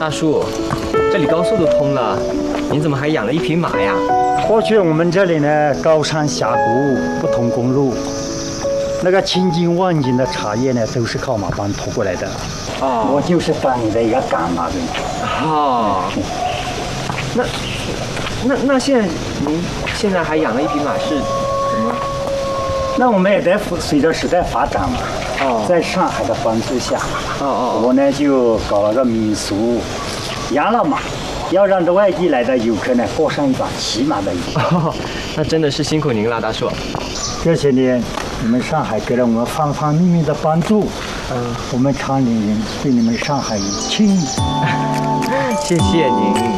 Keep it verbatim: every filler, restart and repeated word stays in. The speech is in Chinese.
大叔，这里高速都通了，您怎么还养了一匹马呀？ 过去我们这里呢，高山峡谷，不通公路，那个千斤万斤的茶叶呢，都是靠马帮拖过来的。 哦， 我就是当你的一个干妈的。 哦，那那那现在您现在还养了一匹马是怎么？ 那我们也在随着时代发展嘛。 哦， 在上海的帮助下， 哦哦， 我呢就搞了个民宿，养了马，要让这外地来的游客呢过上一把骑马的瘾。 哦，那真的是辛苦您了，大叔。 这些年，你们上海给了我们方方面面的帮助，嗯，我们长宁人对你们上海人敬意。 谢谢您。